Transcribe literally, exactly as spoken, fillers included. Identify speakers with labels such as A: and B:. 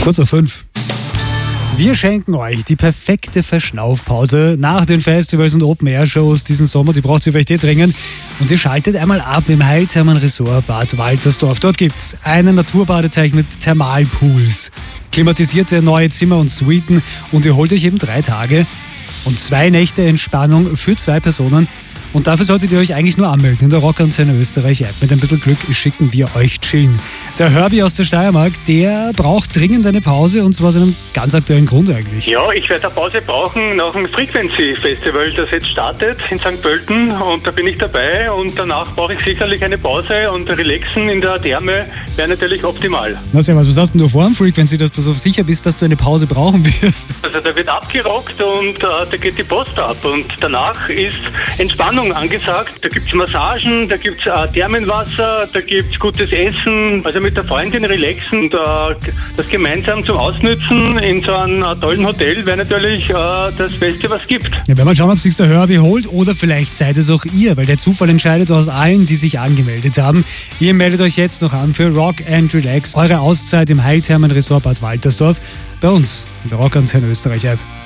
A: Kurz auf fünf. Wir schenken euch die perfekte Verschnaufpause nach den Festivals und Open-Air-Shows diesen Sommer. Die braucht ihr vielleicht eh dringend. Und ihr schaltet einmal ab im Heilthermen Resort Bad Waltersdorf. Dort gibt es einen Naturbadeteich mit Thermalpools, klimatisierte neue Zimmer und Suiten. Und ihr holt euch eben drei Tage und zwei Nächte Entspannung für zwei Personen. Und dafür solltet ihr euch eigentlich nur anmelden in der Rockantenne Österreich App. Mit ein bisschen Glück schicken wir euch chillen. Der Herbie aus der Steiermark, der braucht dringend eine Pause, und zwar aus einem ganz aktuellen Grund eigentlich.
B: Ja, ich werde eine Pause brauchen nach dem Frequency Festival, das jetzt startet in Sankt Pölten, und da bin ich dabei, und danach brauche ich sicherlich eine Pause, und Relaxen in der Therme wäre natürlich optimal.
A: Na servus, was hast denn du vor am Frequency, dass du so sicher bist, dass du eine Pause brauchen wirst?
B: Also da wird abgerockt und äh, da geht die Post ab, und danach ist Entspannung angesagt. Da gibt es Massagen, da gibt es äh, Thermenwasser, da gibt es gutes Essen, also mit der Freundin relaxen und äh, das gemeinsam zum Ausnützen in so einem äh, tollen Hotel wäre natürlich äh, das Beste, was es gibt.
A: Ja, wenn man schauen, ob es sich der Herbie holt, oder vielleicht seid es auch ihr, weil der Zufall entscheidet aus allen, die sich angemeldet haben. Ihr meldet euch jetzt noch an für Rock and Relax, eure Auszeit im Heilthermen Resort Bad Waltersdorf, bei uns in der Rockantenne Österreich App.